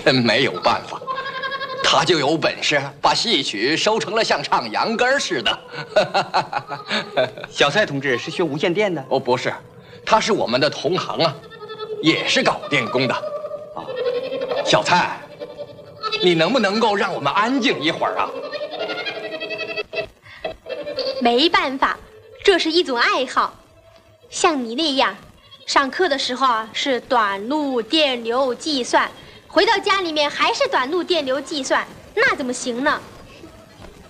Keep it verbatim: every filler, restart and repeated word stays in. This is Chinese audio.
真没有办法。他就有本事把戏曲收成了像唱洋歌似的。 小蔡同志是学无线电的？ 哦，不是，他是我们的同行啊，也是搞电工的。哦，小蔡，你能不能够让我们安静一会儿啊？ 没办法，这是一种爱好。像你那样，上课的时候啊是短路电流计算。回到家里面还是短路电流计算，那怎么行呢？